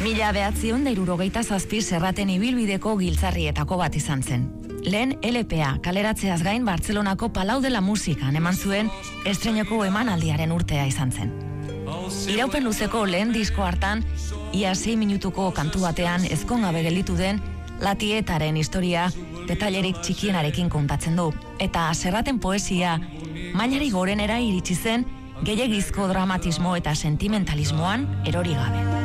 1967 Serraten ibilbideko giltzarrietako bat izan zen. Lehen LPA kaleratzeaz gain Bartzelonako Palau de la Musikan eman zuen estreinoko emanaldiaren urtea izan zen. Iraupen luzeko lehen disko hartan, ia 6 minutuko kantu batean ezkongabe gelditu den Latietaren historia detailerik txikienarekin kontatzen du. Eta Serraten poesia mailari gorenera iritsi zen gehiegizko dramatismo eta sentimentalismoan erori gabe.